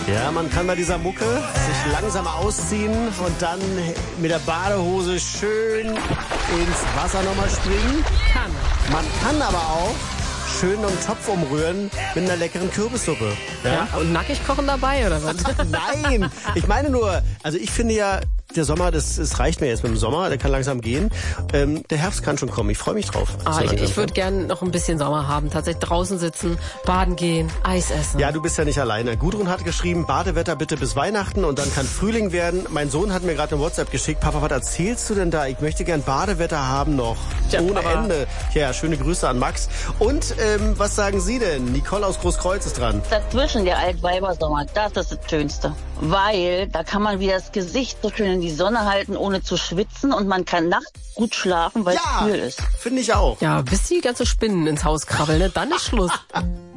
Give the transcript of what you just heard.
Ja, man kann bei dieser Mucke sich langsam ausziehen und dann mit der Badehose schön ins Wasser nochmal springen. Man kann aber auch schön einen Topf umrühren mit einer leckeren Kürbissuppe. Ja, und nackig kochen dabei, oder was? Nein, ich meine nur, also ich finde ja, der Sommer, das reicht mir jetzt mit dem Sommer, der kann langsam gehen. Der Herbst kann schon kommen, ich freue mich drauf. Ich würde gerne noch ein bisschen Sommer haben, tatsächlich draußen sitzen, baden gehen, Eis essen. Ja, du bist ja nicht alleine. Gudrun hat geschrieben, Badewetter bitte bis Weihnachten und dann kann Frühling werden. Mein Sohn hat mir gerade eine WhatsApp geschickt. Papa, was erzählst du denn da? Ich möchte gern Badewetter haben noch. Ja, ohne Ende. Ja, schöne Grüße an Max. Und was sagen Sie denn? Nicole aus Großkreuz ist dran. Dazwischen der Altweibersommer, das ist das Schönste. Weil da kann man wieder das Gesicht so schön in die Sonne halten, ohne zu schwitzen. Und man kann nachts gut schlafen, weil es kühl ist. Finde ich auch. Ja, bis die ganze Spinnen ins Haus krabbeln, ne? Dann ist Schluss.